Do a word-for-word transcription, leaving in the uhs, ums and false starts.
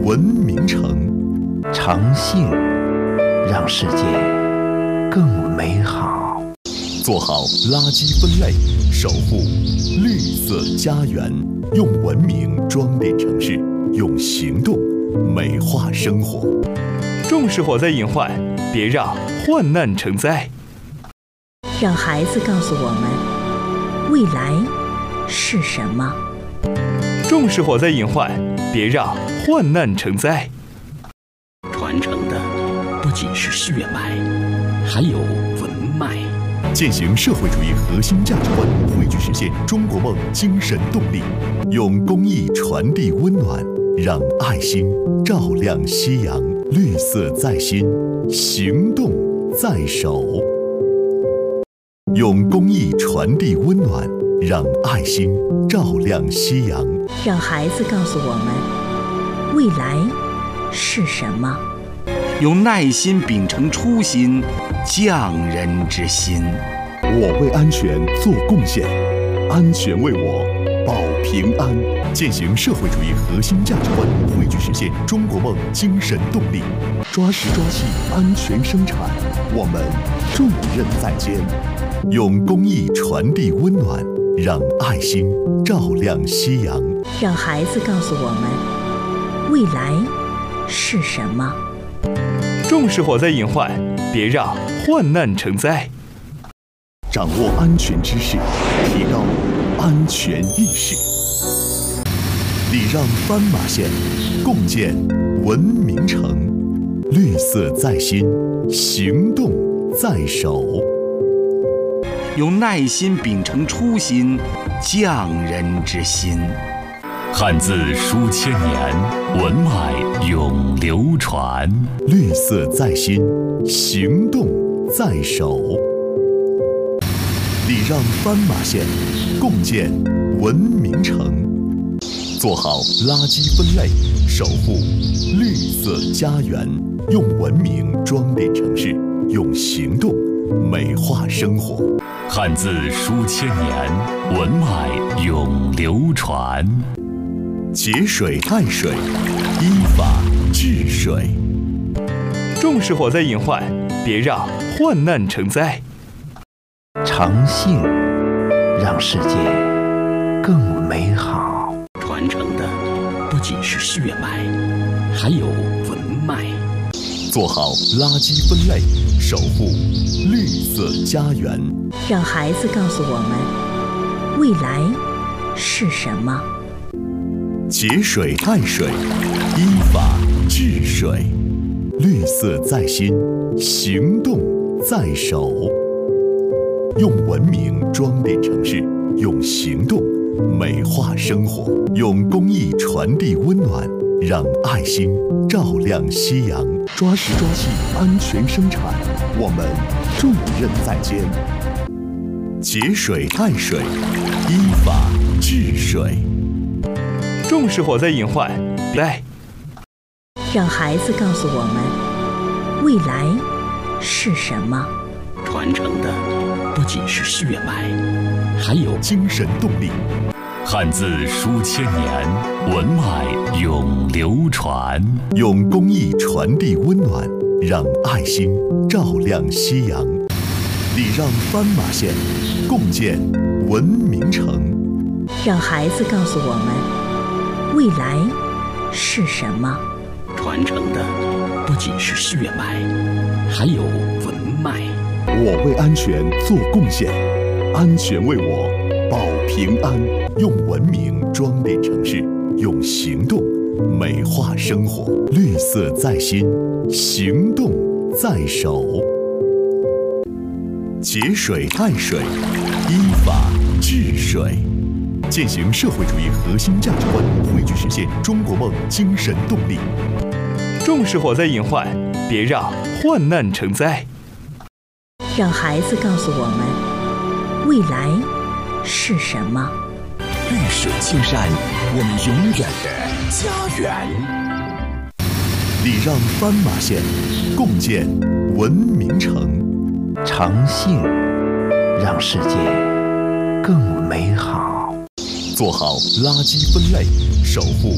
文明城， 诚信让世界更美好。 做好垃圾分类，守护绿色家园，用文明装点城市，用行动美化生活。 重视火灾隐患，别让患难成灾。 让孩子告诉我们，未来是什么？ 重视火灾隐患，别让患难成灾。 传承的不仅是血脉，还有文脉。 践行社会主义核心价值观，汇聚实现中国梦精神动力，用公益传递温暖，让爱心照亮夕阳。绿色在心，行动在手。用公益传递温暖，让爱心照亮夕阳。 让孩子告诉我们，未来是什么？ 用耐心秉承初心，匠人之心。 我为安全做贡献，安全为我保平安。践行社会主义核心价值观，汇聚实现中国梦精神动力，抓实抓细安全生产，我们重任在肩。用公益传递温暖，让爱心照亮夕阳。 让孩子告诉我们，未来是什么？ 重视火灾隐患，别让患难成灾。 掌握安全知识，提高安全意识。礼让斑马线，共建文明城。绿色在心，行动在手。 用耐心秉承初心，匠人之心。 汉字书千年，文脉永流传。 绿色在心，行动在手。礼让斑马线，共建文明城。做好垃圾分类，守护绿色家园，用文明装点城市，用行动美化生活。 汉字书千年，文脉永流传。 节水爱水，依法治水。 重视火灾隐患，别让患难成灾。 诚信让世界更美好。 传承的不仅是血脉，还有文脉。 做好垃圾分类，守护绿色家园。 让孩子告诉我们，未来是什么？ 节水爱水，依法治水。绿色在心，行动在手。用文明装点城市，用行动美化生活。用公益传递温暖，让爱心照亮夕阳。抓实抓细安全生产，我们重任在肩。节水爱水，依法治水。 重视火灾隐患，来。 让孩子告诉我们，未来是什么？ 传承的不仅是血脉，还有精神动力。 汉字书千年，文脉永流传。 用公益传递温暖，让爱心照亮夕阳。礼让斑马线，共建文明城。 让孩子告诉我们，未来是什么？ 传承的不仅是血脉，还有文脉。 我为安全做贡献，安全为我保平安。用文明装点城市，用行动美化生活。绿色在心，行动在手。节水爱水，依法治水。践行社会主义核心价值观，汇聚实现中国梦精神动力。 重视火灾隐患，别让患难成灾。 让孩子告诉我们，未来是什么？ 绿水青山，我们永远的家园。 礼让斑马线，共建文明城。 诚信让世界更美好。 做好垃圾分类，守护